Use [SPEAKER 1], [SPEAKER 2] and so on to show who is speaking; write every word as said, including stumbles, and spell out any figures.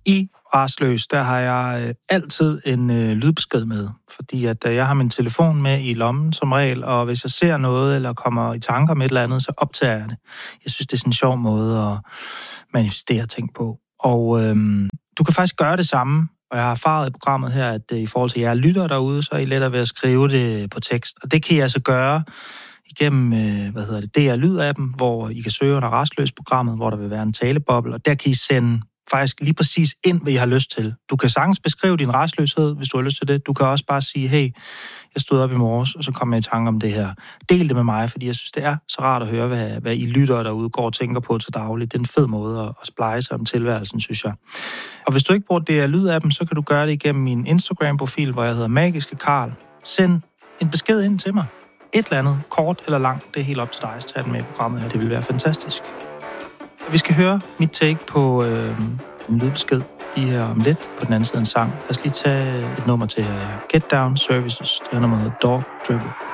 [SPEAKER 1] I Rastløs, der har jeg øh, altid en øh, lydbesked med, fordi at øh, jeg har min telefon med i lommen som regel, og hvis jeg ser noget eller kommer i tanker om et eller andet, så optager jeg det. Jeg synes, det er sådan en sjov måde at manifestere ting på. Og øh, du kan faktisk gøre det samme, og jeg har erfaret i programmet her, at øh, i forhold til jer lytter derude, så er I lettere ved at skrive det på tekst. Og det kan I altså gøre igennem, øh, hvad hedder det, D R Lyd-appen, hvor I kan søge under Rastløs-programmet, hvor der vil være en taleboble, og der kan I sende faktisk lige præcis ind, hvad I har lyst til. Du kan sagtens beskrive din rastløshed, hvis du har lyst til det. Du kan også bare sige, hey, jeg stod op i morges, og så kom jeg i tanke om det her. Del det med mig, fordi jeg synes, det er så rart at høre, hvad, hvad I lytter derude går og tænker på til dagligt. Det er en fed måde at, at splice om tilværelsen, synes jeg. Og hvis du ikke bruger D R Lyd-appen, så kan du gøre det igennem min Instagram-profil, hvor jeg hedder Magiske Karl. Send en besked ind til mig. Et eller andet, kort eller langt, det er helt op til dig at tage den med i programmet her. Det vil være fantastisk. Vi skal høre mit take på øh, en lydbesked lige her om lidt på den anden side af en sang. Lad os lige tage et nummer til her. Get Down Services, det her nummer hedder Dog Dribble.